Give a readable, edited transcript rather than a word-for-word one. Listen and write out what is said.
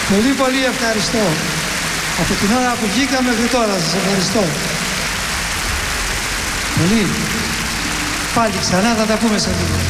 Πολύ πολύ ευχαριστώ. Από την ώρα που βγήκα μέχρι τώρα σας ευχαριστώ. Πολύ. Πάλι ξανά θα τα πούμε σε λίγο.